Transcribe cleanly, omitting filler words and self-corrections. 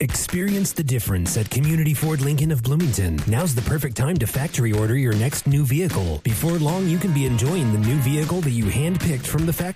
Experience the difference at Community Ford Lincoln of Bloomington. Now's the perfect time to factory order your next new vehicle. Before long, you can be enjoying the new vehicle that you handpicked from the factory.